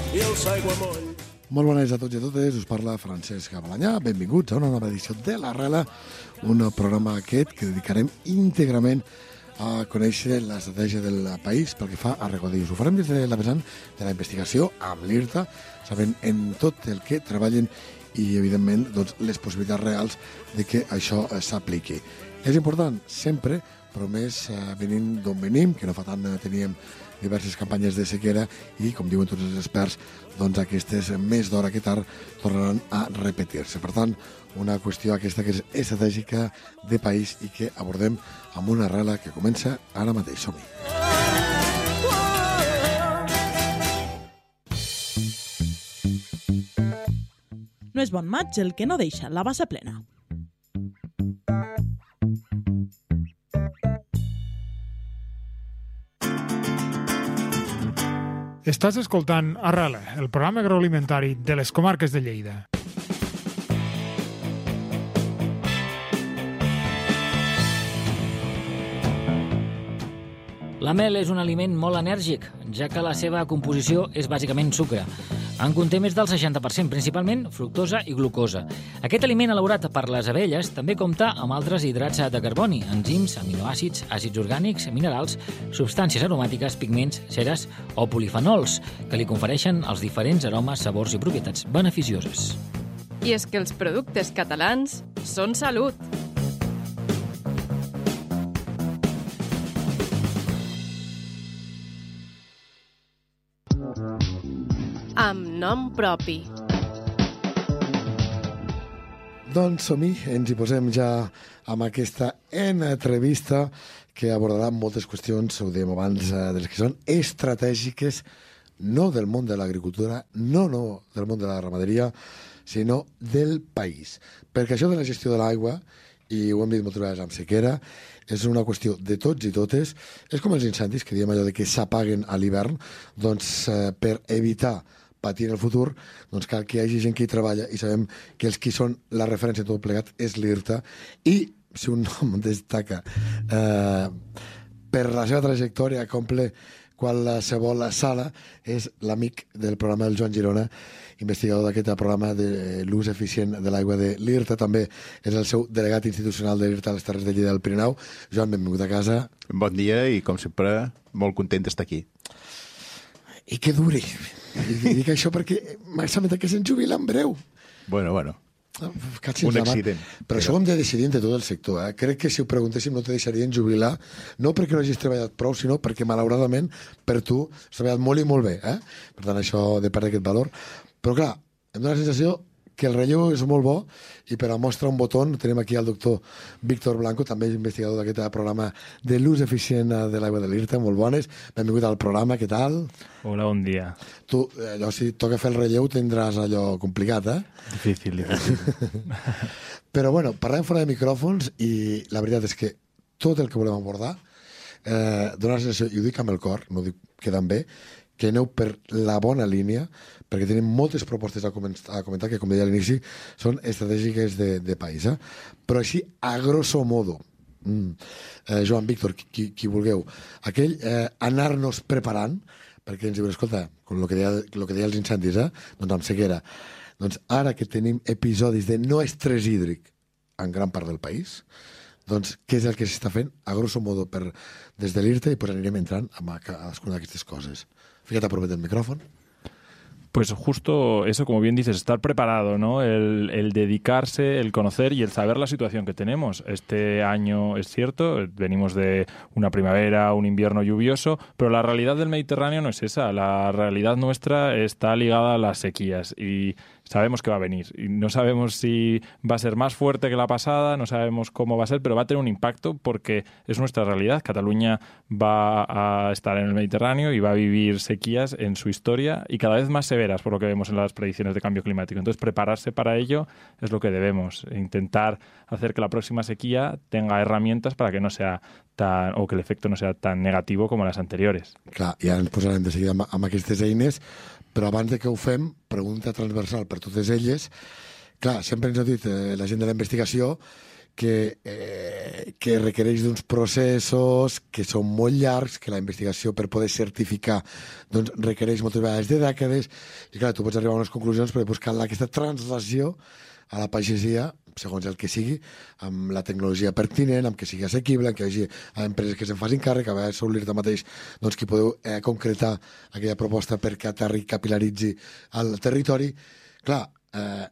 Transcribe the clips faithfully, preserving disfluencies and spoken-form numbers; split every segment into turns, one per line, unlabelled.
i els aiguamolls.
Molt bona nit a tots i a totes, us parla Francesc Balanyà. Benvinguts a una nova edició de l'Arrela, un programa aquest que dedicarem íntegrament a conèixer l'estratègia del país pel que fa a regodillos. Ho farem des de la vessant de la investigació amb l'IRTA, sabent en tot el que treballen i, evidentment, doncs, les possibilitats reals de que això s'apliqui. És important, sempre, però més eh, venint d'on venim, que no fa tant teníem diverses campanyes de sequera i, com diuen tots els experts, doncs aquestes més d'hora que tard tornaran a repetir-se. Per tant, una qüestió aquesta que és estratègica de país i que abordem amb una arrela que comença ara mateix. Som-hi.
No és bon maig el que no deixa la bassa plena.
Estàs escoltant Arrela, el programa agroalimentari de les comarques de Lleida.
La mel és un aliment molt enèrgic, ja que la seva composició és bàsicament sucre. En conté més del seixanta per cent, principalment fructosa i glucosa. Aquest aliment elaborat per les abelles també compta amb altres hidrats de carboni, enzims, aminoàcids, àcids orgànics, minerals, substàncies aromàtiques, pigments, ceres o polifenols, que li confereixen els diferents aromes, sabors i propietats beneficioses.
I és que els productes catalans són salut. Amb nom propi.
Doncs som-hi, ens hi posem ja amb aquesta entrevista que abordarà moltes qüestions, ho dèiem abans, de les que són estratègiques, no del món de l'agricultura, no, no del món de la ramaderia, sinó del país. Perquè això de la gestió de l'aigua, i ho hem dit moltes vegades amb sequera, és una qüestió de tots i totes. És com els incendis, que diem allò de que s'apaguen a l'hivern, doncs eh, per evitar patir en el futur, doncs cal que hi hagi gent que hi treballa i sabem que els qui són la referència en tot plegat és l'IRTA i si un nom destaca eh, per la seva trajectòria comple qualsevol sala és l'amic del programa del Joan Girona, investigador d'aquest programa de l'ús eficient de l'aigua de l'IRTA, també és el seu delegat institucional de l'IRTA a les Terres de Lleida del Pirineu. Joan, benvingut a casa.
Bon dia i, com sempre, molt content d'estar aquí.
I que duri. I dic això perquè m'ha semblat que se'n jubila en breu.
Bueno, bueno.
Catxins
un
davant.
accident.
Però això ho hem de decidir entre tot el sector. Eh? Crec que si ho preguntéssim no te deixarien jubilar, no perquè no hagis treballat prou, sinó perquè, malauradament, per tu has treballat molt i molt bé. Eh? Per tant, això ha de perdre aquest valor. Però, clar, em dóna la sensació que el relleu és molt bo i per a mostrar un botó tenim aquí el doctor Víctor Blanco, també investigador d'aquest programa de l'ús eficient de l'aigua de l'IRTA. Molt bones. Benvingut al programa, què tal?
Hola, bon dia.
Tu, allò, si toca fer el relleu tindràs allò complicat, eh?
Difícil, difícil.
Però, bueno, parlem fora de micròfons i la veritat és que tot el que volem abordar eh, dona la sensació, i ho dic amb el cor, no ho dic quedant bé, que aneu per la bona línia, perquè tenim moltes propostes a comentar, a comentar que, com deia a l'inici, són estratègiques de, de país. Eh? Però així, a grosso modo, mm, eh, Joan, Víctor, qui, qui vulgueu, aquell eh, anar-nos preparant, perquè ens diuen, escolta, com el que deia, lo que deia els incendis, eh? doncs amb sequera, doncs ara que tenim episodis de no estrès hídric en gran part del país, doncs què és el que s'està fent, a grosso modo, per, des de l'IRTA, i pues anirem entrant a cadascuna d'aquestes coses. Fíjate, aprovecha el micrófono.
Pues justo eso, como bien dices, estar preparado, ¿no? El, el dedicarse, el conocer y el saber la situación que tenemos. Este año es cierto, venimos de una primavera, un invierno lluvioso, pero la realidad del Mediterráneo no es esa. La realidad nuestra está ligada a las sequías y sabemos que va a venir. Y no sabemos si va a ser más fuerte que la pasada, no sabemos cómo va a ser, pero va a tener un impacto porque es nuestra realidad. Cataluña va a estar en el Mediterráneo y va a vivir sequías en su historia y cada vez más severas, por lo que vemos en las predicciones de cambio climático. Entonces, prepararse para ello es lo que debemos. Intentar hacer que la próxima sequía tenga herramientas para que no sea tan, o que el efecto no sea tan negativo como las anteriores.
Clar, i ara ens posarem de seguida amb, amb aquestes eines, però abans de que ho fem, pregunta transversal per totes elles. Clar, sempre ens ha dit eh, la gent de la investigació que, eh, que requereix d'uns processos que són molt llargs, que la investigació per poder certificar doncs, requereix moltes vegades de dècades, i clar, tu pots arribar a unes conclusions per buscar aquesta translació a la pagesia, segons el que sigui, amb la tecnologia pertinent, amb que sigui assequible, amb que hi hagi empreses que se'n facin càrrec, a vegades sou l'IRTA mateix doncs, qui podeu eh, concretar aquella proposta perquè aterri, capilaritzi el territori. Clar, eh,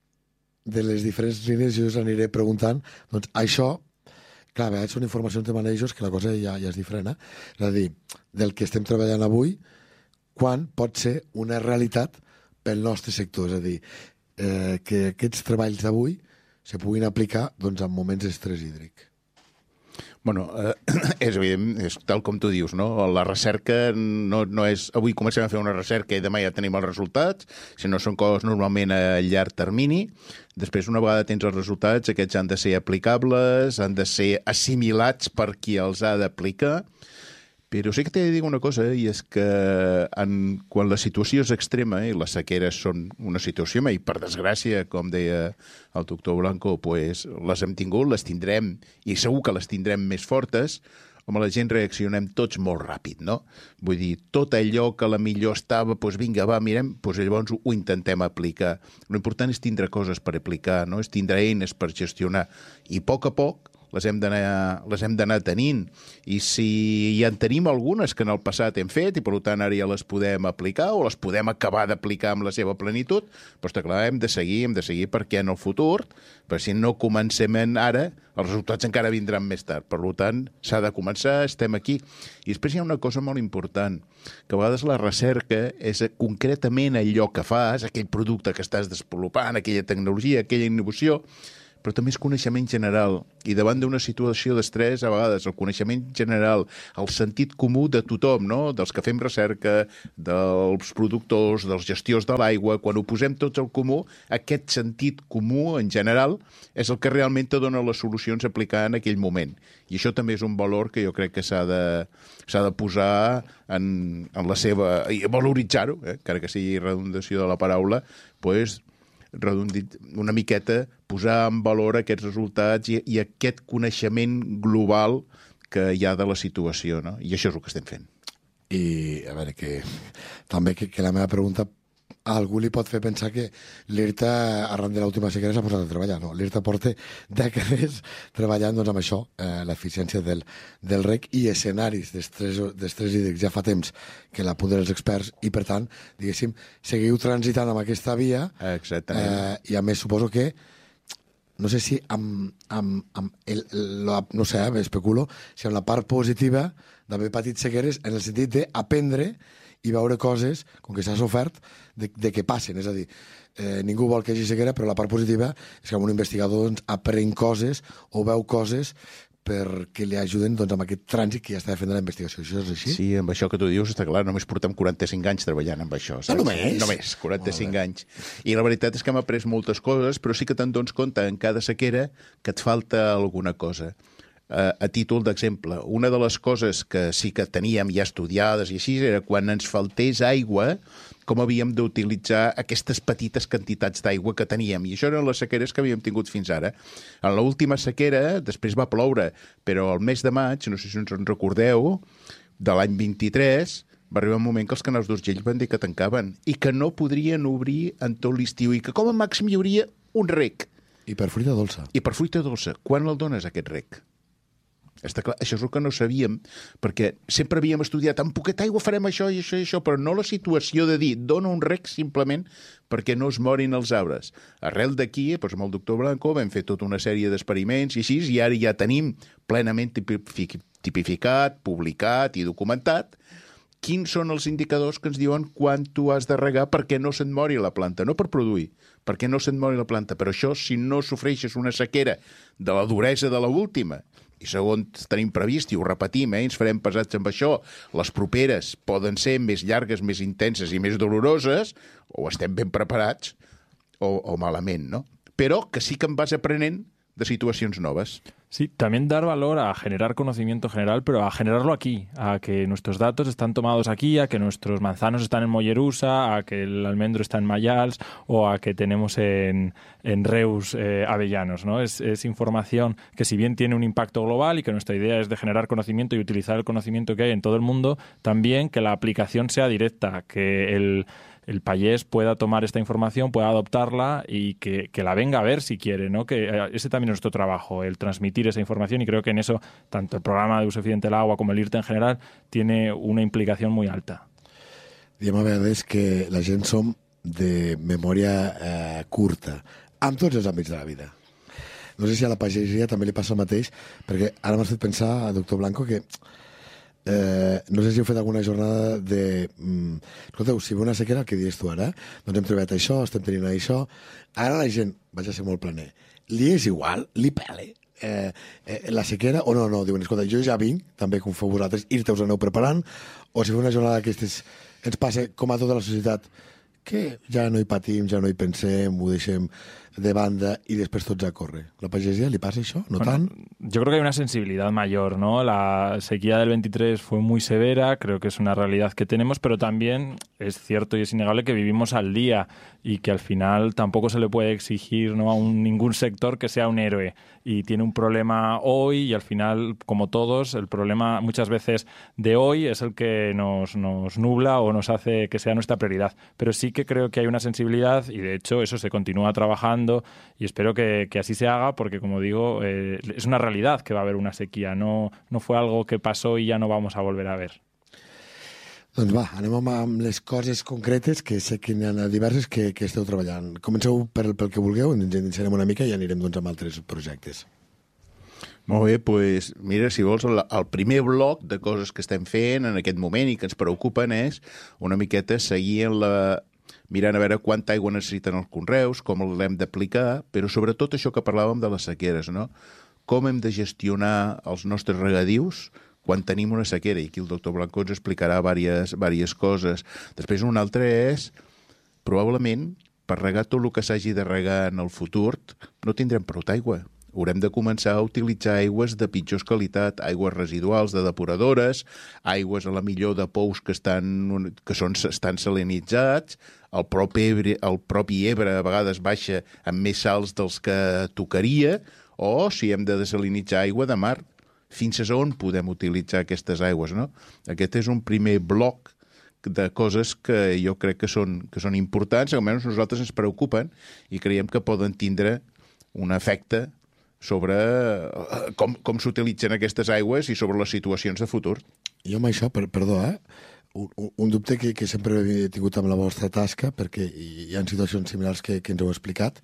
de les diferents línies jo us aniré preguntant, doncs això, clar, a vegades són informacions de manejos que la cosa ja, ja és diferent, eh? És a dir, del que estem treballant avui, quan pot ser una realitat pel nostre sector, és a dir, eh, que aquests treballs d'avui se puguin aplicar doncs, en moments d'estrès hídric.
Bueno, eh, és evident, és tal com tu dius, no? La recerca no, no és... Avui comencem a fer una recerca i demà ja tenim els resultats, sinó són coses normalment a llarg termini. Després, una vegada tens els resultats, aquests han de ser aplicables, han de ser assimilats per qui els ha d'aplicar. Però sí que t'he de dir una cosa, i és que en, quan la situació és extrema, i les sequeres són una situació, i per desgràcia, com deia el doctor Blanco, pues, les hem tingut, les tindrem, i segur que les tindrem més fortes, home, la gent reaccionem tots molt ràpid, no? Vull dir, tot allò que la millor estava, doncs vinga, va, mirem, doncs llavors ho intentem aplicar. L'important és tindre coses per aplicar, no? És tindre eines per gestionar. I a poc a poc, les hem d'anar les hem d'anar tenint. I si ja en tenim algunes que en el passat hem fet i, per tant, ara ja les podem aplicar o les podem acabar d'aplicar amb la seva plenitud, doncs, clar, hem de seguir, hem de seguir perquè en el futur, perquè si no comencem ara, els resultats encara vindran més tard. Per tant, s'ha de començar, estem aquí. I després hi ha una cosa molt important, que a vegades la recerca és concretament allò que fas, aquell producte que estàs desenvolupant, aquella tecnologia, aquella innovació, però també és coneixement general. I davant d'una situació d'estrès, a vegades, el coneixement general, el sentit comú de tothom, no? Dels que fem recerca, dels productors, dels gestiors de l'aigua, quan ho posem tots al comú, aquest sentit comú, en general, és el que realment te dona les solucions a aplicar en aquell moment. I això també és un valor que jo crec que s'ha de, s'ha de posar en, en la seva... i valoritzar-ho, eh? Encara que sigui redundació de la paraula, doncs, redundit una miqueta, posar en valor aquests resultats i, i aquest coneixement global que hi ha de la situació, no? I això és el que estem fent.
I, a veure, que també que, que la meva pregunta a algú li pot fer pensar que l'IRTA, arran de l'última sequera, s'ha posat a treballar. No, l'IRTA porta dècades treballant doncs, amb això, eh, l'eficiència del, del rec i escenaris d'estrès hídric ja fa temps que l'apunten els experts i, per tant, diguéssim, seguiu transitant amb aquesta via.
Exactament.
Eh, I, a més, suposo que no sé si amb, amb, amb el, la, no sé, eh, especulo, si amb la part positiva d'haver patit sequeres en el sentit d'aprendre i veure coses, com que s'ha sofert, de, de què passen. És a dir, eh, ningú vol que hi hagi sequera, però la part positiva és que un investigador doncs, aprèn coses o veu coses perquè li ajuden doncs, amb aquest trànsit que ja està fent de la investigació. Això és així?
Sí, amb això que tu dius està clar, només portem quaranta-cinc anys treballant amb això. Saps?
No només?
Només, quaranta-cinc anys. I la veritat és que hem après moltes coses, però sí que te'n dones compte en cada sequera que et falta alguna cosa. Uh, a títol d'exemple, una de les coses que sí que teníem ja estudiades i així era quan ens faltés aigua, com havíem d'utilitzar aquestes petites quantitats d'aigua que teníem. I això eren les sequeres que havíem tingut fins ara. En l'última sequera, després va ploure, però al mes de maig, no sé si ens en recordeu, de l'any vint-i-tres, va arribar un moment que els canals d'Urgell van dir que tancaven i que no podrien obrir en tot l'estiu i que com a màxim hi hauria un rec.
I per fruita dolça.
I per fruita dolça. Quan el dones, aquest rec? Està clar, això és el que no sabíem, perquè sempre havíem estudiat amb poqueta aigua farem això i això i això, però no la situació de dir dona un rec simplement perquè no es morin els arbres. Arrel d'aquí, doncs amb el doctor Blanco vam fer tota una sèrie d'experiments i així, i ara ja tenim plenament tipificat, publicat i documentat quins són els indicadors que ens diuen quan tu has de regar perquè no se't mori la planta, no per produir, perquè no se't mori la planta. Però això, si no sofreixes una sequera de la duresa de l'última, i segons tenim previst, i ho repetim, eh, ens farem pesats amb això, les properes poden ser més llargues, més intenses i més doloroses, o estem ben preparats, o, o malament, no? Però que sí que en vas aprenent de situacions noves.
Sí, también dar valor a generar conocimiento general, pero a generarlo aquí, a que nuestros datos están tomados aquí, a que nuestros manzanos están en Mollerusa, a que el almendro está en Mayals o a que tenemos en, en Reus eh, avellanos, ¿no? Es, es información que si bien tiene un impacto global y que nuestra idea es de generar conocimiento y utilizar el conocimiento que hay en todo el mundo, también que la aplicación sea directa, que el... el payés pueda tomar esta información, pueda adoptarla y que, que la venga a ver si quiere, ¿no? Que ese también es nuestro trabajo, el transmitir esa información, y creo que en eso tanto el programa de uso eficiente del agua como el I R T en general tiene una implicación muy alta.
Diem a vegades que la gent som de memòria eh, curta, amb tots els àmbits de la vida. No sé si a la pagesia també li passa el mateix, perquè ara m'has fet pensar, doctor Blanco, que Eh, no sé si heu fet alguna jornada de... Mm, escolteu, si ve una sequera, el que dius tu ara, eh? Doncs hem trobat això, estem tenint això... Ara la gent, vaig a ser molt planer, li és igual, li pele eh, eh, la sequera, o no, no, diuen, escolta, jo ja vinc, també com feu vosaltres, ir-te us aneu preparant, o si ve una jornada d'aquestes ens passa com a tota la societat, que ja no hi patim, ja no hi pensem, ho deixem de banda y después tots a córrer. ¿La pagesia le pasa eso? ¿No
bueno,
tan?
Yo creo que hay una sensibilidad mayor, ¿no? La sequía del veintitrés fue muy severa, creo que es una realidad que tenemos, pero también es cierto y es innegable que vivimos al día y que al final tampoco se le puede exigir, ¿no?, a un, ningún sector que sea un héroe y tiene un problema hoy y al final, como todos, el problema muchas veces de hoy es el que nos, nos nubla o nos hace que sea nuestra prioridad. Pero sí que creo que hay una sensibilidad y de hecho eso se continúa trabajando y espero que, que así se haga porque, como digo, eh, es una realidad que va a haber una sequía, no, no fue algo que pasó y ya no vamos a volver a ver.
Doncs va, anem amb les coses concretes, que sé que n'hi ha diverses que, que esteu treballant. Comenceu per, pel que vulgueu, ens endinsarem una mica i anirem doncs, amb altres projectes.
Molt bé, doncs mira, si vols, el, el primer bloc de coses que estem fent en aquest moment i que ens preocupen és una miqueta seguir en la... mirant a veure quanta aigua necessiten els conreus, com l'hem d'aplicar, però sobretot això que parlàvem de les sequeres, no? Com hem de gestionar els nostres regadius quan tenim una sequera, i aquí el doctor Blanco ens explicarà diverses, diverses coses. Després un altre és, probablement, per regar tot el que s'hagi de regar en el futur, no tindrem prou d'aigua. Haurem de començar a utilitzar aigües de pitjor qualitat, aigües residuals de depuradores, aigües a la millor de pous que estan, que són, estan salinitzats, el propi, Ebre, el propi Ebre a vegades baixa amb més sals dels que tocaria, o si hem de desalinitzar aigua de mar, fins a on podem utilitzar aquestes aigües, no? Aquest és un primer bloc de coses que jo crec que són, que són importants, almenys nosaltres ens preocupen i creiem que poden tindre un efecte sobre com, com s'utilitzen aquestes aigües i sobre les situacions de futur.
Jo amb això, per, perdó, eh? Un, un dubte que, que sempre he tingut amb la vostra tasca, perquè hi ha situacions similars que, que ens heu explicat.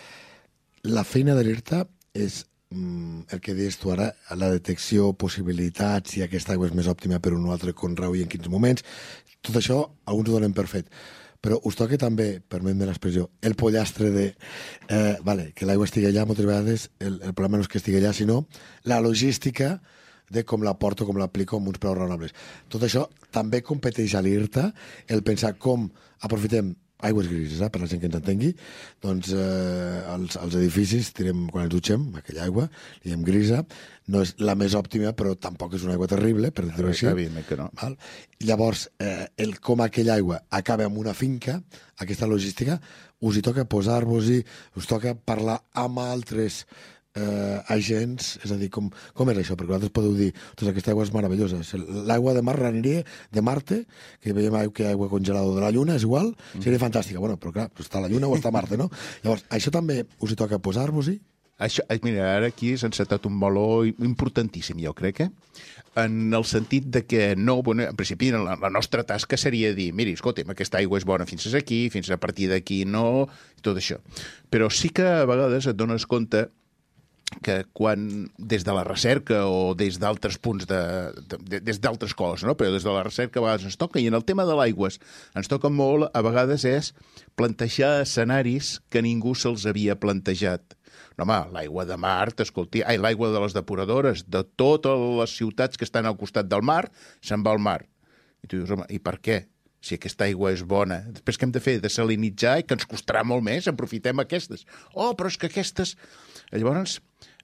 La feina de l'I R T A és mm, el que deies tu ara, la detecció, possibilitats, si aquesta aigua és més òptima per un o altre conreu i en quins moments. Tot això, alguns ho donen per fet. Però us toca també, permet-me l'expressió, el pollastre de... Eh, vale, que l'aigua estigui allà, moltes vegades el, el problema no és que estigui allà, sinó la logística de com la porto, com l'aplico amb uns preus raonables. Tot això també competeix a l'I R T A el pensar com aprofitem aigües grises, eh, per la gent que ens entengui, doncs eh, als, als edificis tirem, quan ens dutxem, aquella aigua, li diem grisa, no és la més òptima, però tampoc és una aigua terrible, per dir-ho així.
Que no.
Val? I llavors, eh, el, com aquella aigua acaba en una finca, aquesta logística, us hi toca posar-vos-hi, us toca parlar amb altres eh, agents, és a dir, com, com és això? Perquè vosaltres podeu dir, doncs aquesta aigua és meravellosa. L'aigua de mar aniria de Marte, que veiem que aigua congelada de la Lluna, és igual, seria fantàstica. Bueno, però clar, està a la Lluna o està a Marte, no? Llavors, això també us hi toca posar-vos-hi?
Això, mira, ara aquí s'ha encetat un meló importantíssim, jo crec, eh? En el sentit de que no, bueno, en principi la, la nostra tasca seria dir, miri, escolta'm, aquesta aigua és bona fins aquí, fins a partir d'aquí no, tot això. Però sí que a vegades et dones compte que quan, des de la recerca o des d'altres punts de, de, des d'altres coses, no? Però des de la recerca a vegades ens toca, i en el tema de l'aigües ens toca molt, a vegades és plantejar escenaris que ningú se'ls havia plantejat. No, home, l'aigua de mar, t'escolti, ai, l'aigua de les depuradores, de totes les ciutats que estan al costat del mar, se'n va al mar. I tu dius, home, i per què? Si aquesta aigua és bona. Després què hem de fer? Desalinitzar, i que ens costarà molt més, aprofitem aquestes. Oh, però és que aquestes... Llavors,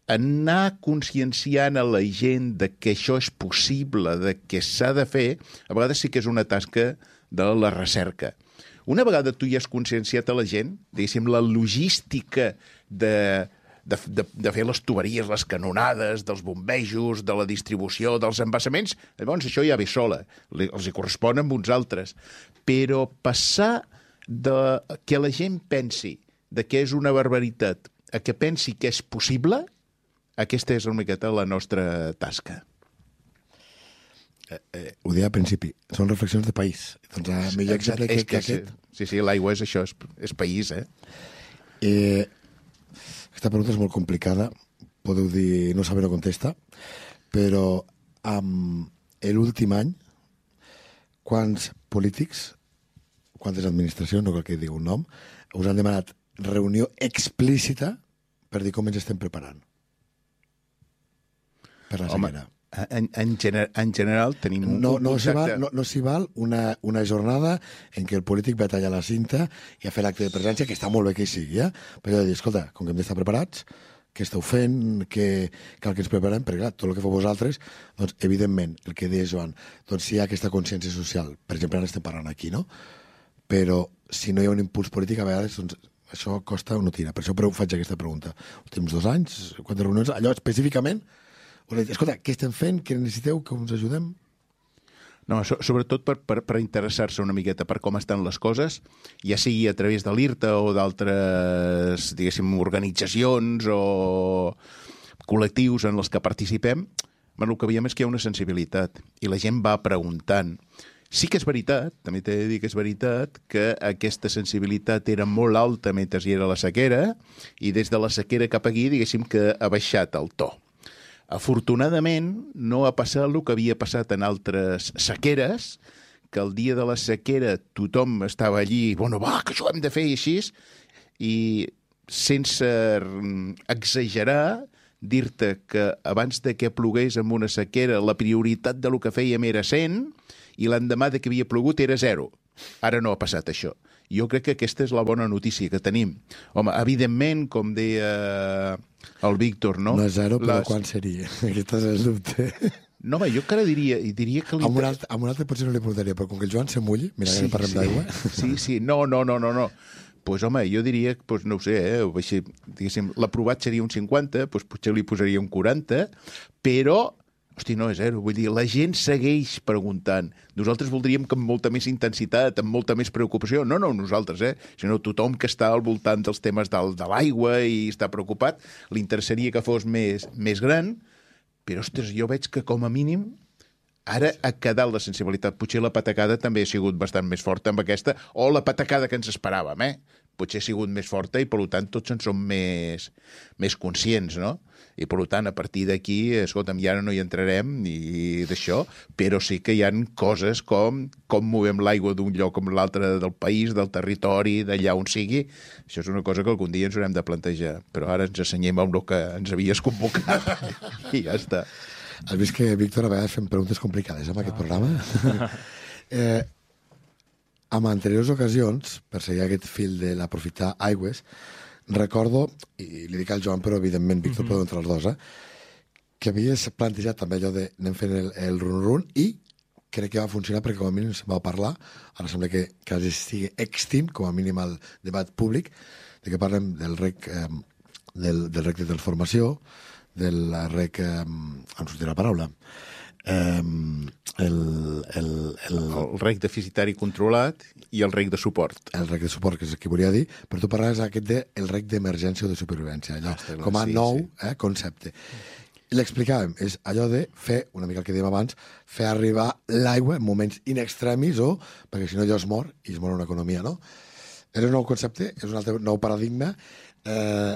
anar conscienciant a la gent de que això és possible, de que s'ha de fer, a vegades sí que és una tasca de la recerca. Una vegada tu ja has conscienciat a la gent, diguéssim, la logística de, de, de, de fer les tuberies, les canonades, dels bombejos, de la distribució, dels embassaments, llavors això ja ve sola, els hi correspon amb uns altres. Però passar de que la gent pensi de que és una barbaritat a que pensi que és possible, aquesta és una miqueta la nostra tasca.
Eh, eh, ho deia al principi, són reflexions de país. Doncs el millor exemple que, que, que aquest...
Sí, sí, l'aigua és això, és, és país, eh?
eh? Aquesta pregunta és molt complicada, podeu dir, no saber no contesta, però amb l'últim any, quants polítics, quantes administracions, no cal que digui un nom, us han demanat reunió explícita per dir com ens estem preparant per la sequera?
En, en, gener, en general tenim un
no, no
contacte...
S'hi val, no, no s'hi val una, una jornada en què el polític va a tallar la cinta i a fer l'acte de presència, que està molt bé que hi sigui, eh? però de dir, escolta, com que hem d'estar preparats, què esteu fent, que cal que ens preparem, perquè clar, tot el que feu vosaltres, doncs evidentment, el que deia Joan, doncs si hi ha aquesta consciència social, per exemple, ara estem parlant aquí, no? Però si no hi ha un impuls polític, a vegades doncs, això costa o no tira. Per això però faig aquesta pregunta. Els últims dos anys, quantes reunions, allò específicament, escolta, què estem fent? Què necessiteu? Que us ajudem?
No, so, sobretot per, per, per interessar-se una miqueta per com estan les coses, ja sigui a través de l'IRTA o d'altres, diguéssim, organitzacions o col·lectius en els que participem, bueno, el que veiem és que hi ha una sensibilitat i la gent va preguntant. Sí que és veritat, també t'he de dir que és veritat, que aquesta sensibilitat era molt alta mentre hi era la sequera i des de la sequera cap aquí, diguéssim que ha baixat el to. Afortunadament, no ha passat el que havia passat en altres sequeres, que el dia de la sequera tothom estava allí, bueno, va, que això ho hem de fer i així, i sense exagerar, dir-te que abans de que plogués en una sequera la prioritat de lo que fèiem era cent i l'endemà de que havia plogut era zero. Ara no ha passat això. Jo crec que aquesta és la bona notícia que tenim. Home, evidentment, com deia el Víctor, no?
No és zero, però
Les...
quan seria? Aquest és el dubte.
No, home, jo encara diria... diria que li...
Amb un altre, amb un altre potser no li preguntaria, però com que el Joan se mulli, mira, sí, que parlem
sí.
d'aigua...
Sí, sí, no, no, no, no, no. Pues, home, jo diria, pues, no ho sé, eh, així, diguéssim, l'aprovat seria un cinquanta, pues, potser li posaria un quaranta, però... Hosti, no, és zero. Vull dir, la gent segueix preguntant. Nosaltres voldríem que amb molta més intensitat, amb molta més preocupació. No, no nosaltres, eh? Sinó tothom que està al voltant dels temes de, de l'aigua i està preocupat, li interessaria que fos més, més gran, però, ostres, jo veig que com a mínim ara ha quedat la sensibilitat. Potser la patacada també ha sigut bastant més forta amb aquesta, o la patacada que ens esperàvem, eh? Potser ha sigut més forta i, per tant, tots en som més, més conscients, no? I, per tant, a partir d'aquí, escolta'm, ja no hi entrarem ni d'això, però sí que hi ha coses com com movem l'aigua d'un lloc com l'altre del país, del territori, d'allà on sigui. Això és una cosa que algun dia ens haurem de plantejar. Però ara ens assenyem amb el que ens havies convocat i ja està.
Has vist que, Víctor, a vegades fem preguntes complicades amb aquest programa? eh, en anteriors ocasions, per seguir aquest fil de l'aprofitar aigües, recordo, i li dic al Joan, però evidentment, Víctor, mm-hmm. podeu entre els dos, eh, que havies plantejat també allò de anem fent el, el run-run i crec que va funcionar perquè com a mínim se'n va parlar, ara sembla que quasi estigui extint, com a mínim al debat públic, de que parlem del rec, eh, del, del rec de transformació, del rec, eh, em sortirà la paraula, eh, el, el, el...
el rec deficitari controlat i el rec de suport.
El rec de suport, que és el que volia dir, però tu parlaves aquest de el rec d'emergència o de supervivència, allò, ah, com a sí, nou sí. Eh, concepte. I l'explicàvem, és allò de fer, una mica el que dèiem abans, fer arribar l'aigua en moments in extremis o, perquè si no allò es mor, i es mor una economia, no? És un nou concepte, és un altre nou paradigma, eh,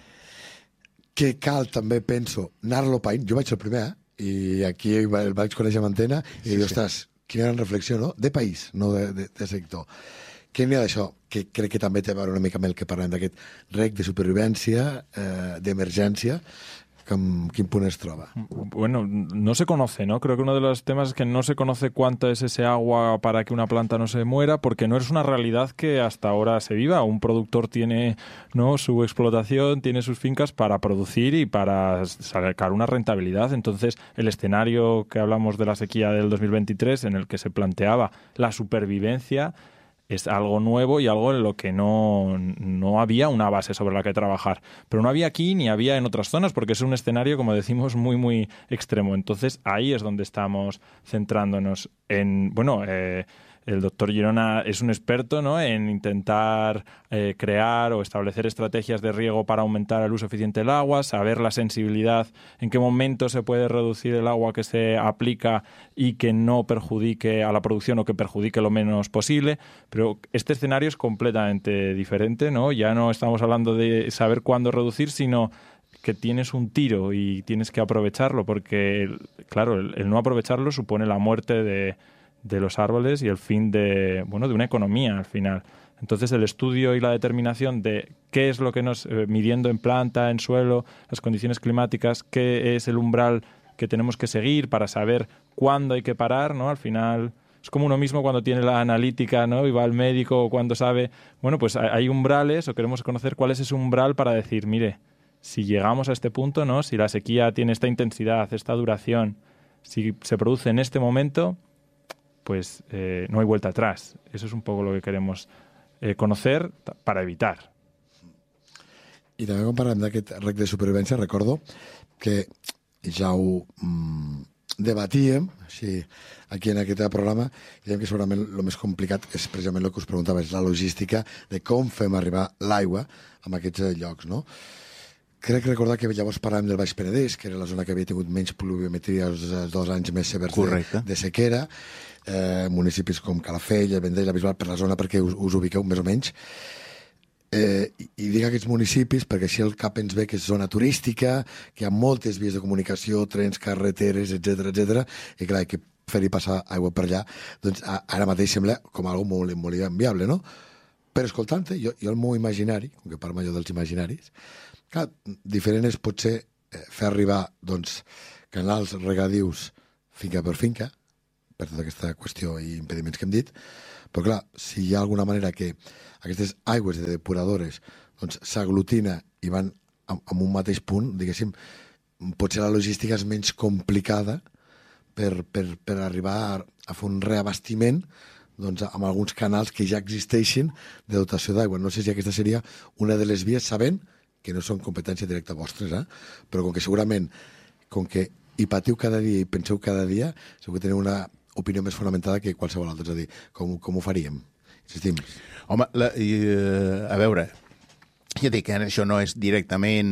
que cal també, penso, anar-lo païnt. Jo vaig ser el primer, eh? I aquí el vaig conèixer amb antena i sí, dic, ostres, sí. Quina gran reflexió, no? De país, no de, de, de sector. Què n'hi ha d'això? Que crec que també té a veure una mica amb el que parlem d'aquest rec de supervivència, eh, d'emergència, quin, quin punt es troba?
Bueno, no se conoce, ¿no? Creo que uno de los temas es que no se conoce cuánto es ese agua para que una planta no se muera, porque no es una realidad que hasta ahora se viva. Un productor tiene, ¿no?, su explotación, tiene sus fincas para producir y para sacar una rentabilidad. Entonces, el escenario que hablamos de la sequía del dos mil veintitrés, en el que se planteaba la supervivencia, es algo nuevo y algo en lo que no, no había una base sobre la que trabajar. Pero no había aquí ni había en otras zonas, porque es un escenario, como decimos, muy, muy extremo. Entonces, ahí es donde estamos centrándonos en, bueno, eh, el doctor Girona es un experto, ¿no?, en intentar eh, crear o establecer estrategias de riego para aumentar el uso eficiente del agua, saber la sensibilidad, en qué momento se puede reducir el agua que se aplica y que no perjudique a la producción o que perjudique lo menos posible. Pero este escenario es completamente diferente, ¿no? Ya no estamos hablando de saber cuándo reducir, sino que tienes un tiro y tienes que aprovecharlo, porque, claro, el, el no aprovecharlo supone la muerte de de los árboles y el fin de, bueno, de una economía al final. Entonces, el estudio y la determinación de qué es lo que nos, eh, midiendo en planta, en suelo, las condiciones climáticas, qué es el umbral que tenemos que seguir para saber cuándo hay que parar, ¿no? Al final es como uno mismo cuando tiene la analítica, ¿no?, y va al médico, o cuando sabe, bueno, pues hay umbrales, o queremos conocer cuál es ese umbral para decir, mire, si llegamos a este punto, ¿no?, si la sequía tiene esta intensidad, esta duración, si se produce en este momento, pues eh, no hay vuelta atrás. Eso es un poco lo que queremos eh, conocer para evitar.
I també quan parlem d'aquest rec de supervivència, recordo que ja ho mm, debatíem així, aquí en aquest programa, i dèiem que segurament el més complicat és precisament el que us preguntava, és la logística de com fem arribar l'aigua a aquests llocs, no? Crec recordar que llavors parlàvem del Baix Penedès, que era la zona que havia tingut menys pluviometria els dos anys més severs de, de sequera, eh, municipis com Calafell, el Vendrell, la Bisbal, per la zona perquè us, us ubiqueu més o menys. Eh, i, I dic aquests municipis perquè així el cap ens ve que és zona turística, que hi ha moltes vies de comunicació, trens, carreteres, etcètera, etcètera, i clar, que fer-hi passar aigua per allà, doncs ara mateix sembla com algo molt, molt inviable, no? Però escoltant-te, jo, jo el meu imaginari, com que parlo jo dels imaginaris, clar, diferent és potser eh, fer arribar doncs, canals regadius finca per finca, per tota aquesta qüestió i impediments que hem dit, però clar, si hi ha alguna manera que aquestes aigües de depuradores doncs, s'aglutina i van a, a un mateix punt, diguéssim, potser la logística és menys complicada per, per, per arribar a, a fer un reabastiment doncs, amb alguns canals que ja existeixin de dotació d'aigua. No sé si aquesta seria una de les vies, sabent que no són competència directa vostres, eh? Però com que segurament, com que hi patiu cada dia i penseu cada dia, segur que teniu una opinió més fonamentada que qualsevol altra. És a dir, com, com ho faríem? Insistim.
Home, la, i, uh, a veure, ja dic que això no és directament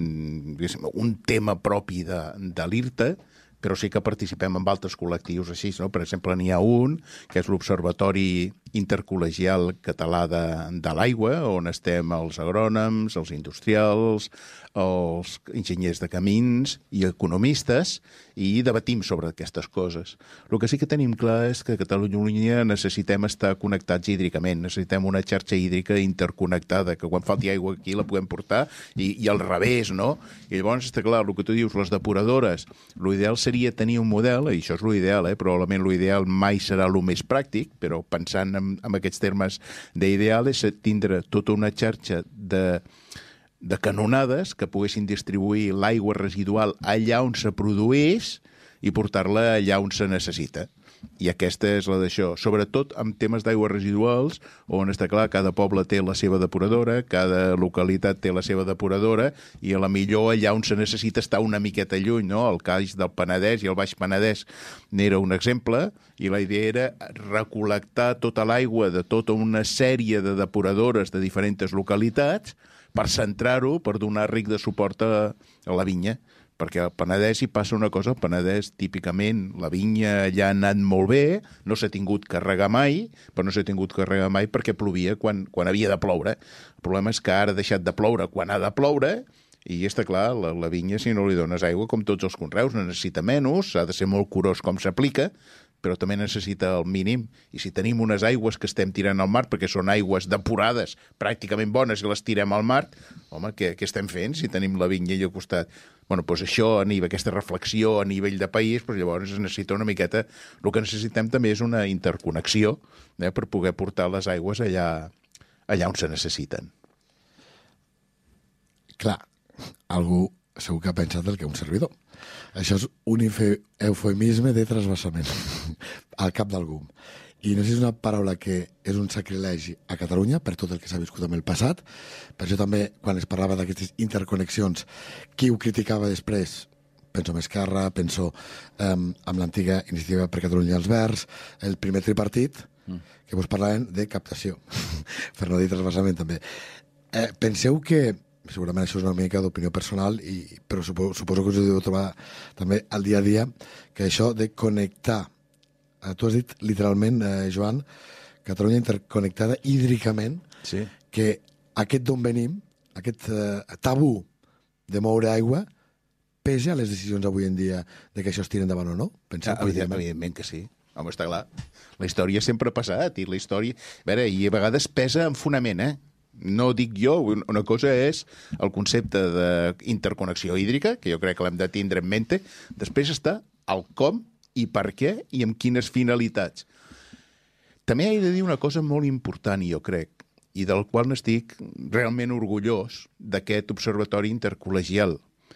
un tema propi de, de l'I R T A, però sí que participem en altres col·lectius així, no? Per exemple, n'hi ha un, que és l'Observatori Intercol·legial Català de, de l'Aigua, on estem els agrònoms, els industrials, els enginyers de camins i economistes, i debatim sobre aquestes coses. El que sí que tenim clar és que a Catalunya necessitem estar connectats hídricament, necessitem una xarxa hídrica interconnectada, que quan falti aigua aquí la podem portar, i, i al revés, no? I llavors està clar, el que tu dius, les depuradores, l'ideal seria tenir un model, i això és l'ideal, eh? Probablement l'ideal mai serà el més pràctic, però pensant en, en aquests termes d'ideal és tindre tota una xarxa de de canonades que poguessin distribuir l'aigua residual allà on se produeix i portar-la allà on se necessita. I aquesta és la d'això. Sobretot amb temes d'aigües residuals, on està clar, cada poble té la seva depuradora, cada localitat té la seva depuradora, i a la millor allà on se necessita està una miqueta lluny, no? El cas del Penedès i el Baix Penedès n'era un exemple, i la idea era recol·lectar tota l'aigua de tota una sèrie de depuradores de diferents localitats per centrar-ho, per donar ric de suport a, a la vinya. Perquè al Penedès hi passa una cosa, al Penedès típicament la vinya ja ha anat molt bé, no s'ha tingut que regar mai, però no s'ha tingut que regar mai perquè plovia quan, quan havia de ploure. El problema és que ara ha deixat de ploure quan ha de ploure, i està clar, la, la vinya, si no li dones aigua, com tots els conreus, no necessita menys, ha de ser molt curós com s'aplica, però també necessita el mínim. I si tenim unes aigües que estem tirant al mar, perquè són aigües depurades, pràcticament bones, i les tirem al mar, home, què, què estem fent si tenim la vinya allà al costat? Bueno, doncs això, a nivell, aquesta reflexió a nivell de país, doncs llavors es necessita una miqueta... El que necessitem també és una interconnexió eh, per poder portar les aigües allà, allà on se necessiten.
Clar, algú segur que ha pensat el que un servidor. Això és un eufemisme de trasbassament al cap d'algú. I no sé si és una paraula que és un sacrilegi a Catalunya per tot el que s'ha viscut en el passat. Per això també, quan es parlava d'aquestes interconnexions, qui ho criticava després? Penso en Esquerra, penso um, en l'antiga Iniciativa per Catalunya als Verds, el primer tripartit, mm. que vos parlaven de captació, per no dir trasbassament també. Eh, penseu que segurament això és una mica d'opinió personal, i, però suposo, suposo que us ho deu trobar també al dia a dia, que això de connectar, eh, tu has dit literalment, eh, Joan, Catalunya interconnectada hídricament, sí. que aquest d'on venim, aquest eh, tabú de moure aigua, pesa a les decisions avui en dia de que això es tira endavant o no? Penseu,
ah, evident, evidentment que sí. Home, està clar. La història sempre ha passat, i la història... A veure, i a vegades pesa en fonament, eh? No dic jo, una cosa és el concepte d'interconnexió hídrica, que jo crec que l'hem de tindre en mente. Després està el com i per què i amb quines finalitats. També he de dir una cosa molt important, jo crec, i del qual n'estic realment orgullós d'aquest observatori intercol·legial.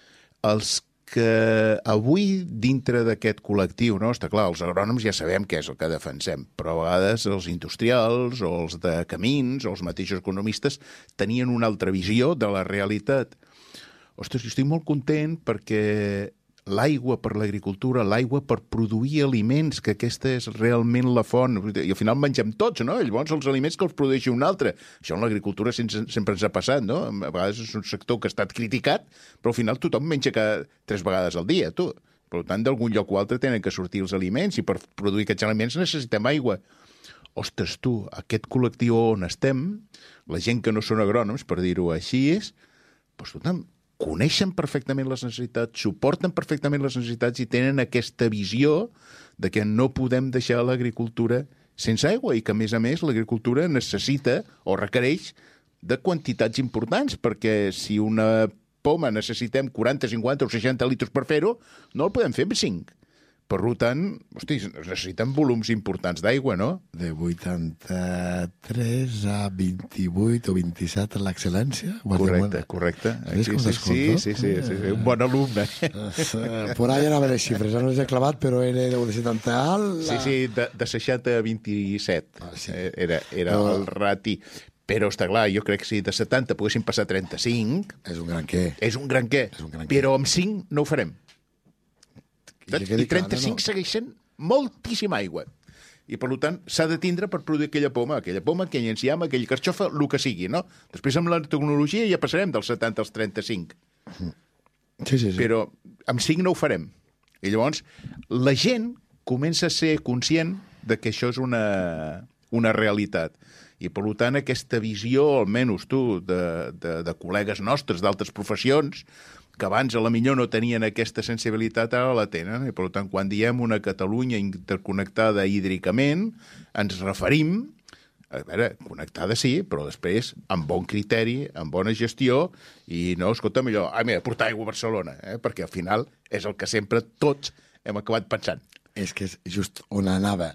Els que avui, dintre d'aquest col·lectiu, no? Està clar, els agrònoms ja sabem què és el que defensem, però a vegades els industrials o els de camins o els mateixos economistes tenien una altra visió de la realitat. Ostres, jo estic molt content perquè l'aigua per l'agricultura, l'aigua per produir aliments, que aquesta és realment la font, i al final mengem tots, no? Llavors els aliments que els produeixi un altre. Això en l'agricultura sempre ens ha passat, no? A vegades és un sector que ha estat criticat, però al final tothom menja cada tres vegades al dia, tu. Per tant, d'algun lloc o altre tenen que sortir els aliments, i per produir aquests aliments necessitem aigua. Ostres, tu, aquest col·lectiu on estem, la gent que no són agrònoms, per dir-ho així, és, doncs tothom, coneixen perfectament les necessitats, suporten perfectament les necessitats i tenen aquesta visió de que no podem deixar l'agricultura sense aigua i que, a més a més, l'agricultura necessita o requereix de quantitats importants, perquè si una poma necessitem quaranta, cinquanta o seixanta litres per fer-ho, no el podem fer amb cinc. Per tant, hosti, necessiten volums importants d'aigua, no?
De vuitanta-tres a vint-i-vuit o vint-i-set en l'excel·lència?
Correcte, correcte.
Sí, sí,
sí, sí, sí, sí, un bon alumne.
Por ahí anaven les xifres, no les he clavat, però era de setanta alt...
Sí, sí, de, de seixanta a vint-i-set. Ah, sí. Era, era però... el rati. Però està clar, jo crec que si de setanta poguéssim passar a trenta-cinc...
És un gran què.
És un gran què. Un gran però amb cinc no ho farem. I, I trenta-cinc clar, no, no. Segueixen moltíssima aigua. I, per tant, s'ha de tindre per produir aquella poma, aquella poma, aquell enciam, aquell carxofa, el que sigui, no? Després, amb la tecnologia, ja passarem dels setanta als trenta-cinc.
Sí, sí, sí.
Però amb cinc no ho farem. I llavors, la gent comença a ser conscient de que això és una, una realitat. I, per tant, aquesta visió, almenys tu, de, de, de col·legues nostres d'altres professions, que abans a la millor no tenien aquesta sensibilitat, ara la tenen. I, per tant, quan diem una Catalunya interconnectada hídricament, ens referim, a veure, connectada sí, però després amb bon criteri, amb bona gestió, i no, escolta, millor, ah, mira, portar aigua a Barcelona, eh? Perquè al final és el que sempre tots hem acabat pensant.
És que és just on anava.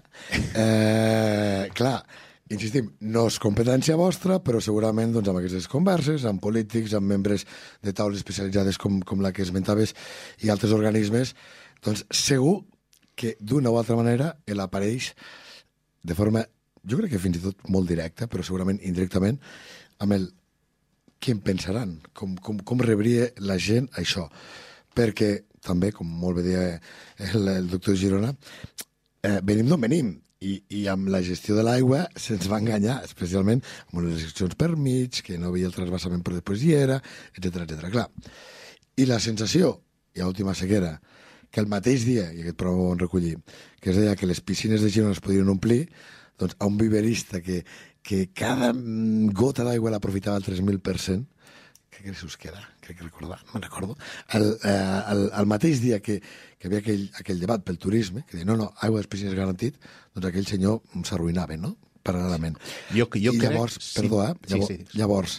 Eh, clar, insistim, no és competència vostra, però segurament doncs, amb aquestes converses, amb polítics, amb membres de taules especialitzades com, com la que esmentaves i altres organismes, doncs segur que d'una o altra manera l'apareix de forma, jo crec que fins i tot molt directa, però segurament indirectament, amb el què en pensaran, com, com, com rebria la gent això. Perquè també, com molt bé deia el, el doctor Girona, eh, venim d'on venim. I, i amb la gestió de l'aigua se'ns va enganyar, especialment amb les restriccions per mig, que no havia el trasbassament però després hi era, etcètera, etcètera. Clar. I la sensació, i a última sequera, que el mateix dia, i aquest programa ho vam recollir, que es deia que les piscines de Girona es podien omplir, doncs a un viverista que, que cada gota d'aigua l'aprofitava al tres mil per cent, que que Jesús que era, crec que recordar, no me'n recordo, el, eh, el, el mateix dia que, que havia aquell, aquell debat pel turisme, que deia, no, no, aigua dels piscines garantit, doncs aquell senyor s'arruïnava, no?, paral·lelament.
Jo, jo
I
crec...
llavors,
sí.
perdó, eh? Llavors,
sí, sí.
llavors,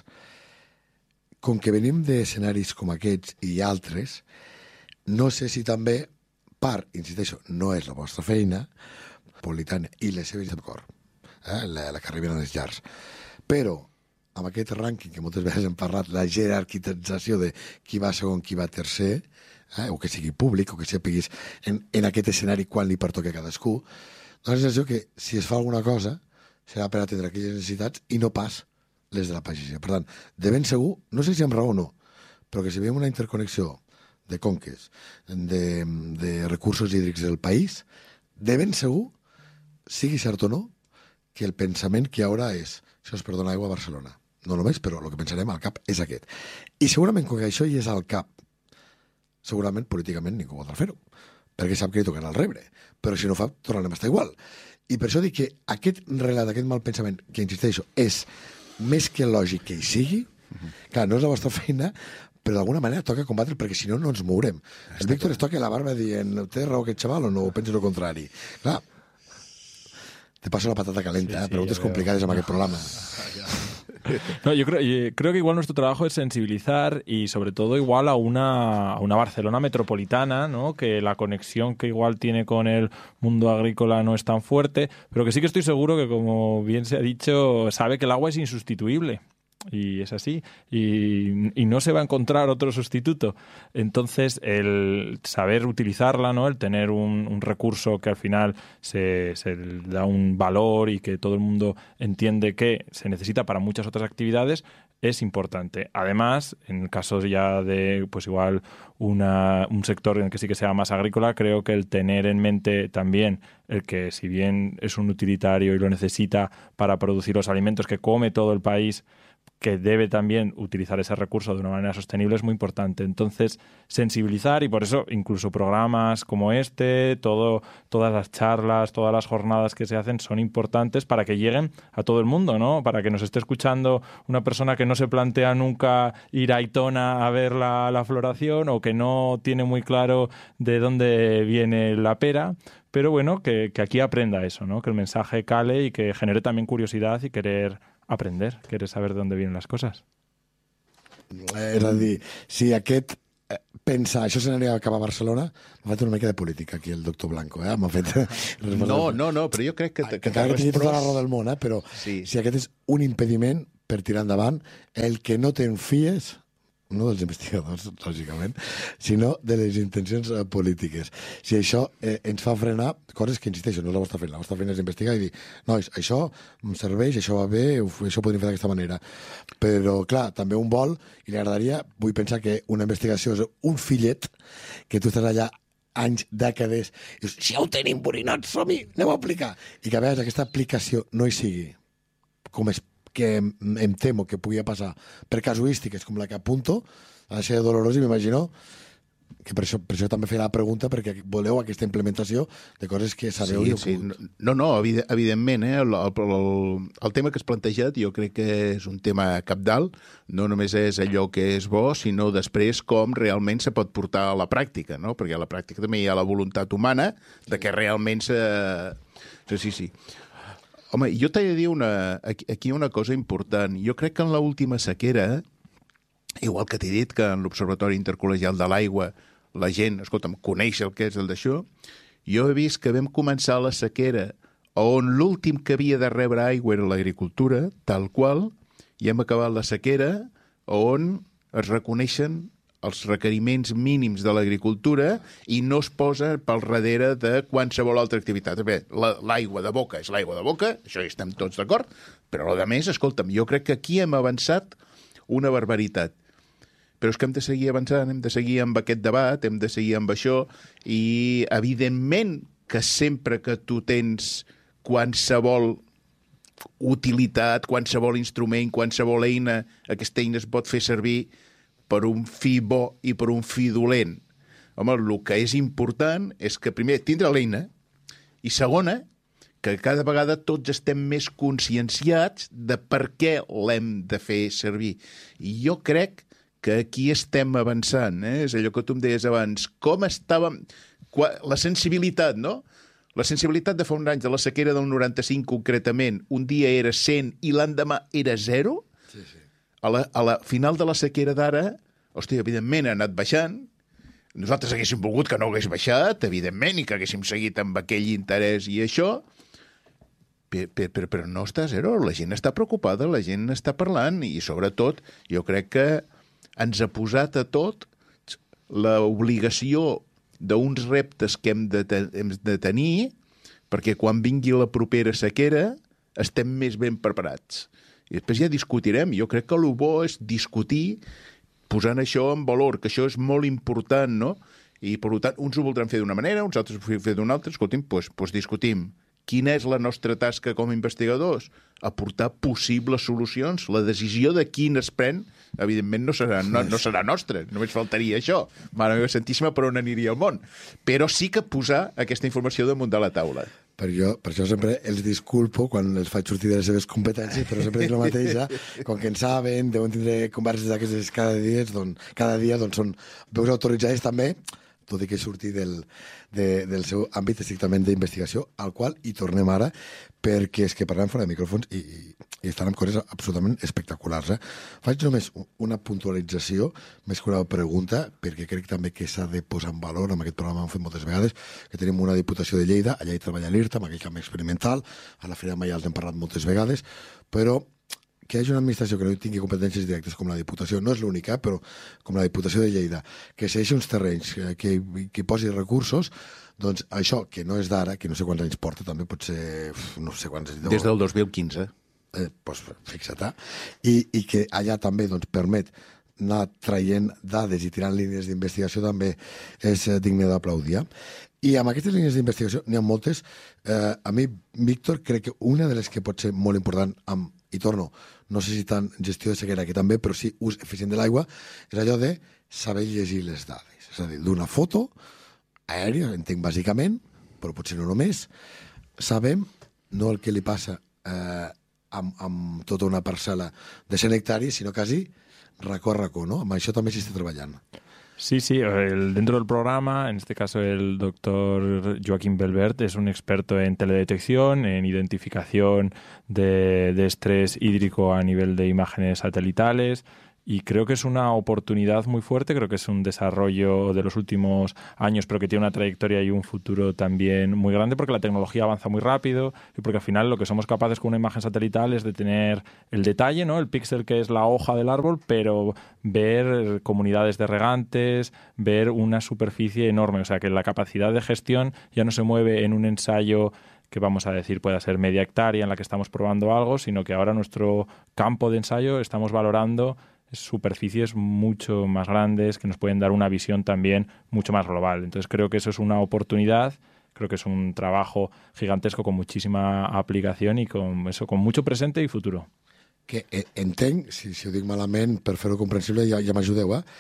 com que venim d'escenaris com aquests i altres, no sé si també, part, insisteixo, no és la vostra feina, Politània i les seves de cor, eh? la, la que arriben a les llars, però amb aquest rànquing que moltes vegades hem parlat, la jerarquització de qui va segon, qui va tercer, eh? o que sigui públic, o que sapiguis en, en aquest escenari quan li pertoca a cadascú, dona la sensació que si es fa alguna cosa serà per atendre aquelles necessitats i no pas les de la pagesia. Per tant, de ben segur, no sé si amb raó o no, però que si veiem una interconnexió de conques, de, de recursos hídrics del país, de ben segur, sigui cert o no, que el pensament que hi haurà és això es perdona aigua a Barcelona. No només, però el que pensarem al cap és aquest. I segurament, com que això hi és al cap, segurament, políticament, ningú voldrà fer-ho, perquè sap que li tocarà el rebre. Però si no fa, tornarem a estar igual. I per això dic que aquest relat, aquest mal pensament, que insisteixo, és més que lògic que hi sigui, uh-huh. clar, no és la vostra feina, però d'alguna manera toca combatre, perquè si no, no ens mourem. El Víctor es toca la barba dient, té raó aquest xaval o no, o pensa el contrari. Clar, te paso la patata calenta, sí, sí, preguntes complicades en aquest programa.
No, yo creo, yo creo que igual nuestro trabajo es sensibilizar y sobre todo igual a una, a una Barcelona metropolitana, ¿no? Que la conexión que igual tiene con el mundo agrícola no es tan fuerte, pero que sí que estoy seguro que, como bien se ha dicho, sabe que el agua es insustituible. Y es así, y, y no se va a encontrar otro sustituto. Entonces, el saber utilizarla, ¿no? El tener un, un recurso que al final se, se da un valor y que todo el mundo entiende que se necesita para muchas otras actividades, es importante. Además, en el caso ya de, pues igual, una, un sector en el que sí que sea más agrícola, creo que el tener en mente también el que, si bien es un utilitario y lo necesita para producir los alimentos que come todo el país, que debe también utilizar ese recurso de una manera sostenible, es muy importante. Entonces, sensibilizar, y por eso incluso programas como este, todo, todas las charlas, todas las jornadas que se hacen son importantes para que lleguen a todo el mundo, ¿no? Para que nos esté escuchando una persona que no se plantea nunca ir a Aitona a ver la, la floración, o que no tiene muy claro de dónde viene la pera, pero bueno, que, que aquí aprenda eso, ¿no? Que el mensaje cale y que genere también curiosidad y querer aprender, querer saber de dónde vienen las cosas.
Eh, és a dir, si aquest eh, pensa, això s'aniria cap a Barcelona, m'ha fet una mica de política aquí el doctor Blanco, eh? M'ha fet...
No, no, no, però jo crec que...
Que, que encara que tingui tota la raó del món, eh? Però sí. Si aquest és un impediment per tirar endavant, el que no te'n fies, no dels investigadors, lògicament, sinó de les intencions eh, polítiques. Si això eh, ens fa frenar coses que, insisteixo, no és la vostra feina. La vostra feina és investigar i dir, nois, això em serveix, això va bé, això ho podríem fer d'aquesta manera. Però, clar, també un vol, i li agradaria, vull pensar que una investigació és un fillet, que tu estàs allà anys, dècades, i dius, si ja ho tenim borinat, som-hi, anem a aplicar. I que a vegades aquesta aplicació no hi sigui com es que em, em temo que pugui passar per casuístiques com la que apunto, ha de ser dolorós, i m'imagino que per això, per això també feia la pregunta, perquè voleu aquesta implementació de coses que sabeu
sí,
i heu
sí.
pogut.
No, no, evidentment, eh? el, el, el, el tema que has plantejat jo crec que és un tema cabdal, no només és allò que és bo, sinó després com realment se pot portar a la pràctica, no? Perquè a la pràctica també hi ha la voluntat humana de que realment se... Sí, sí. Home, jo t'he de dir una, aquí una cosa important. Jo crec que en l'última sequera, igual que t'he dit que en l'Observatori Intercol·legial de l'Aigua la gent, escolta'm, coneix el que és el d'això, jo he vist que vam començar la sequera on l'últim que havia de rebre aigua era l'agricultura, tal qual, i hem acabat la sequera on es reconeixen els requeriments mínims de l'agricultura i no es posa pel darrere de qualsevol altra activitat. Bé, l'aigua de boca és l'aigua de boca, això hi estem tots d'acord, però a més, escolta'm, jo crec que aquí hem avançat una barbaritat. Però és que hem de seguir avançant, hem de seguir amb aquest debat, hem de seguir amb això, i evidentment que sempre que tu tens qualsevol utilitat, qualsevol instrument, qualsevol eina, aquesta eina es pot fer servir per un fi bo i per un fi dolent. Home, el que és important és que, primer, tindre l'eina, i segona, que cada vegada tots estem més conscienciats de per què l'hem de fer servir. I jo crec que aquí estem avançant, eh? És allò que tu em deies abans, com estàvem... La sensibilitat, no? La sensibilitat de fa uns anys, de la sequera del noranta-cinc concretament, un dia era cent i l'endemà era zero. Sí, sí. A la, a la final de la sequera d'ara, hòstia, evidentment ha anat baixant. Nosaltres haguéssim volgut que no hagués baixat, evidentment, i que haguéssim seguit amb aquell interès i això, però, però, però no està a zero. La gent està preocupada, la gent està parlant, i sobretot jo crec que ens ha posat a tot l'obligació d'uns reptes que hem de, te hem de tenir perquè quan vingui la propera sequera estem més ben preparats. I després ja discutirem. Jo crec que el bo és discutir posant això en valor, que això és molt important, no? I, per tant, uns ho voldran fer d'una manera, uns altres ho voldran fer d'una altra. Escolti'm, doncs, doncs discutim. Quina és la nostra tasca com a investigadors? Aportar possibles solucions. La decisió de quin es pren, evidentment, no serà, no, no serà nostra. Només faltaria això. Mare meva santíssima, per on aniria el món? Però sí que posar aquesta informació damunt de la taula.
Per, jo, per això sempre els disculpo quan els faig sortir de les seves competències, però sempre dic la mateixa, com que en saben, deuen tindre converses d'aquestes cada dia, doncs, cada dia doncs són veus autoritzades també, tot i que surti del, de, del seu àmbit estrictament d'investigació, al qual hi tornem ara, perquè és que parlem fora de micròfons i, i, i estan amb coses absolutament espectaculars. Eh? Faig només una puntualització, més que una pregunta, perquè crec també que s'ha de posar en valor, amb aquest programa hem fet moltes vegades, que tenim una Diputació de Lleida, allà hi treballa l'IRTA, amb aquell camp experimental, a la Fira Maials hem parlat moltes vegades, però que hi hagi una administració que no tingui competències directes com la Diputació, no és l'única, però com la Diputació de Lleida, que segueixi uns terrenys, que, que, que posi recursos, doncs això, que no és d'ara, que no sé quants anys porta, també pot ser, no sé quants...
Des del dos mil quinze.
Eh, doncs fixa't, I, i que allà també doncs, permet anar traient dades i tirant línies d'investigació també és eh, digne d'aplaudir. I amb aquestes línies d'investigació n'hi ha moltes. Eh, a mi, Víctor, crec que una de les que pot ser molt important amb i torno, no sé si tant gestió de sequera que també, però sí ús eficient de l'aigua, és allò de saber llegir les dades. És a dir, d'una foto aèria, entenc bàsicament, però potser no només, sabem no el que li passa eh, amb, amb tota una parcel·la de cent hectàrees, sinó quasi racó a racó, ¿no? Amb això també s'està treballant.
Sí, sí, el, dentro del programa, en este caso el doctor Joaquín Belbert es un experto en teledetección, en identificación de, de estrés hídrico a nivel de imágenes satelitales, y creo que es una oportunidad muy fuerte, creo que es un desarrollo de los últimos años, pero que tiene una trayectoria y un futuro también muy grande, porque la tecnología avanza muy rápido y porque al final lo que somos capaces con una imagen satelital es de tener el detalle, ¿no? El píxel que es la hoja del árbol, pero ver comunidades de regantes, ver una superficie enorme, o sea que la capacidad de gestión ya no se mueve en un ensayo que vamos a decir pueda ser media hectárea en la que estamos probando algo, sino que ahora nuestro campo de ensayo estamos valorando superficies mucho más grandes que nos pueden dar una visión también mucho más global. Entonces creo que eso es una oportunidad, creo que es un trabajo gigantesco con muchísima aplicación y con eso, con mucho presente y futuro.
Que entenc, si, si ho dic malament, per fer-ho comprensible, ja, ja m'ajudeu, eh?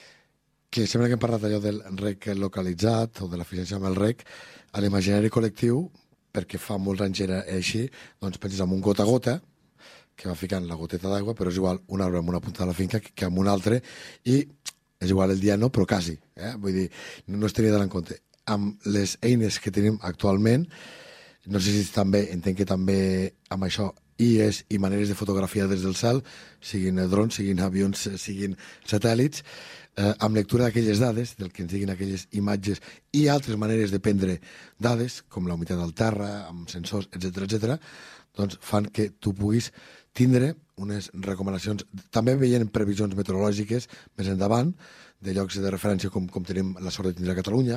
Que sempre que hem parlat allò del rec localitzat o de l'eficiència amb el rec, a l'imaginari col·lectiu, perquè fa molts anys era així, doncs penses en un gota a gota, que va ficant la goteta d'aigua, però és igual un arbre en una punta de la finca que amb un altre, i és igual el dia no, però quasi. Eh? Vull dir, no es tenia d'anar en compte. Amb les eines que tenim actualment, no sé si també, entenc que també amb això I es i maneres de fotografiar des del cel, siguin drons, siguin avions, siguin satèl·lits, eh, amb lectura d'aquelles dades, del que ens diguin aquelles imatges i altres maneres de prendre dades, com la humitat del terra, amb sensors, etcètera, etcètera, doncs fan que tu puguis tindre unes recomanacions, també veient previsions meteorològiques més endavant, de llocs de referència com, com tenim la sort de tindre a Catalunya,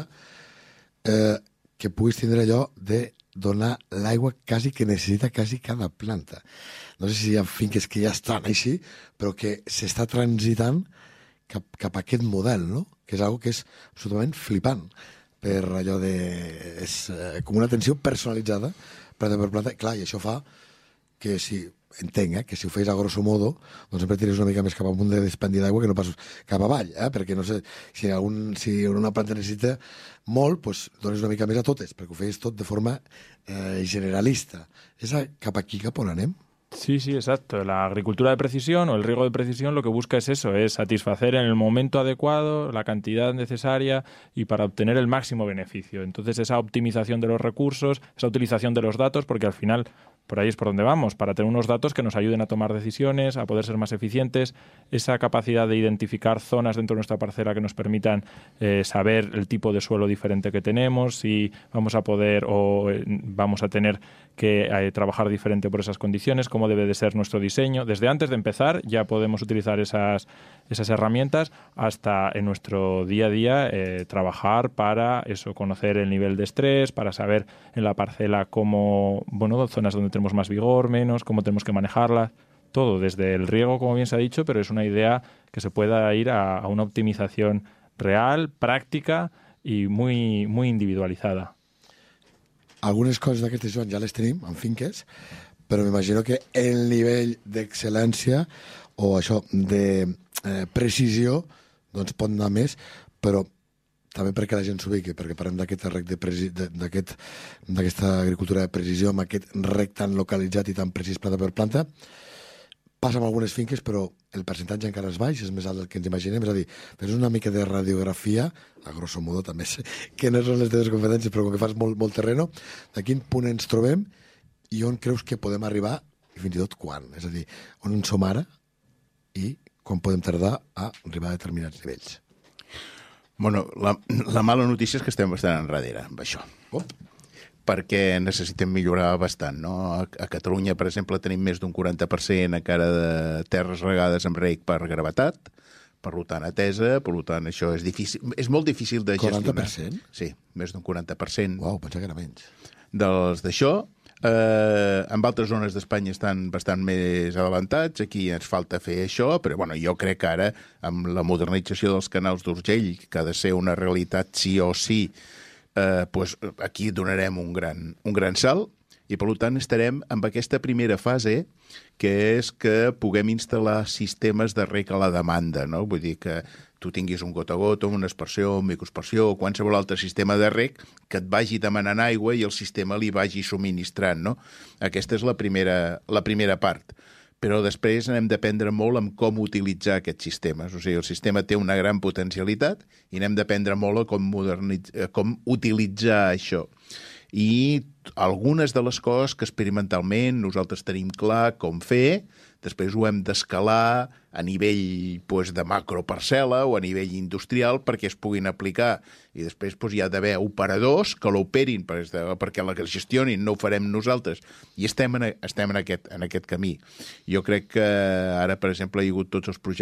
eh, que puguis tindre allò de donar l'aigua quasi que necessita quasi cada planta. No sé si hi ha finques que ja estan així, però que s'està transitant cap, cap a aquest model, no? Que és una que és absolutament flipant, per allò de... és eh, com una atenció personalitzada planta per planta. Clar, i això fa que si entenc, eh, que si ho fes a grosso modo, doncs sempre tires una mica més cap amunt de dispendi d'aigua que no pas cap avall, eh? Perquè no sé, si, algun, si una planta necessita molt, doncs dones una mica més a totes, perquè ho fes tot de forma eh, generalista. És a, cap aquí, cap on anem?
Sí, sí, exacto. La agricultura de precisión o el riego de precisión lo que busca es eso, es satisfacer en el momento adecuado la cantidad necesaria y para obtener el máximo beneficio. Entonces, esa optimización de los recursos, esa utilización de los datos, porque al final por ahí es por donde vamos, para tener unos datos que nos ayuden a tomar decisiones, a poder ser más eficientes, esa capacidad de identificar zonas dentro de nuestra parcela que nos permitan eh, saber el tipo de suelo diferente que tenemos, si vamos a poder o eh, vamos a tener que eh, trabajar diferente por esas condiciones, cómo debe de ser nuestro diseño. Desde antes de empezar ya podemos utilizar esas, esas herramientas hasta en nuestro día a día eh, trabajar para eso, conocer el nivel de estrés, para saber en la parcela cómo, bueno, zonas donde tenemos más vigor, menos, cómo tenemos que manejarlas. Todo, desde el riego, como bien se ha dicho, pero es una idea que se pueda ir a, a una optimización real, práctica y muy, muy individualizada.
Algunes coses d'aquestes, Joan, ja les tenim en finques, però m'imagino que el nivell d'excel·lència o això de eh, precisió doncs pot anar més, però també perquè la gent s'ubiqui, perquè parlem d'aquest rec de preci... d'aquest, d'aquesta agricultura de precisió, amb aquest rec tan localitzat i tan precís planta per planta, passa amb algunes finques, però el percentatge encara és baix, és més alt del que ens imaginem, és a dir, fes una mica de radiografia, a grosso modo també sé que no són les teves competències, però com que fas molt, molt terreno, de quin punt ens trobem i on creus que podem arribar, i fins i tot quan, és a dir, on en som ara i quan podem tardar a arribar a determinats nivells.
Bueno, la, la mala notícia és que estem bastant enrere amb això.
Oh.
Perquè necessitem millorar bastant, no? A, a Catalunya, per exemple, tenim més d'un quaranta per cent encara de terres regades amb reg per gravetat, per tant, atesa, per tant, això és difícil, és molt difícil de gestionar.
quaranta per cent?
Sí, més d'un quaranta per cent.
Uau, pensava que era menys.
Dels d'això, eh, en altres zones d'Espanya estan bastant més adelantats, aquí ens falta fer això, però bueno, jo crec que ara, amb la modernització dels canals d'Urgell, que ha de ser una realitat sí o sí, eh, pues aquí donarem un gran, un gran salt, i per tant estarem amb aquesta primera fase, que és que puguem instal·lar sistemes de reg a la demanda, no? Vull dir que tu tinguis un gota a gota, una aspersió, una microaspersió o qualsevol altre sistema de reg que et vagi demanant aigua i el sistema li vagi subministrant, no? Aquesta és la primera, la primera part. Però després hem d'aprendre molt en com utilitzar aquests sistemes. O sigui, el sistema té una gran potencialitat i n'hem d'aprendre molt a com, modernitzar, com utilitzar això. I algunes de les coses que experimentalment nosaltres tenim clar com fer, després ho hem d'escalar a nivell pues, de macroparcel·la o a nivell industrial perquè es puguin aplicar. I després pues, hi ha d'haver operadors que l'operin perquè la gestionin, no ho farem nosaltres. I estem en, estem en, aquest, en aquest camí. Jo crec que ara, per exemple, hi ha hagut tots els projectes